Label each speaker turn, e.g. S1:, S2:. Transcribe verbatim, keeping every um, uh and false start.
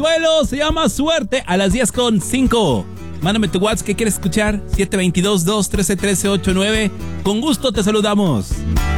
S1: duelo se llama Suerte a las diez con cinco. Mándame tu WhatsApp, ¿qué quieres escuchar? siete dos dos, dos uno tres, uno tres ocho nueve. Con gusto te saludamos.